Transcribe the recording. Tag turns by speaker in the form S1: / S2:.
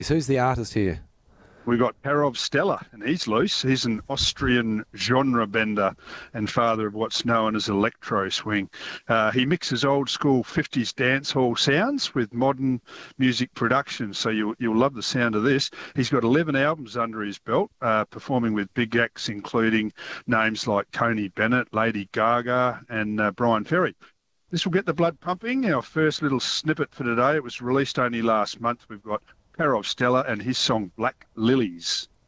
S1: Who's the artist here?
S2: We've got Parov Stella, and he's loose. He's an Austrian genre bender and father of what's known as electro swing. He mixes old school 50s dance hall sounds with modern music production, so you'll love the sound of this. He's got 11 albums under his belt, performing with big acts including names like Tony Bennett, Lady Gaga, and Brian Ferry. This will get the blood pumping. Our first little snippet for today. It was released only last month. We've got Parov Stella and his song Black Lilies.